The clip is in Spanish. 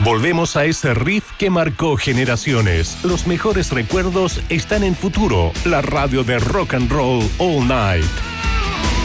Volvemos a ese riff que marcó generaciones. Los mejores recuerdos están en Futuro, la radio de rock and roll all night.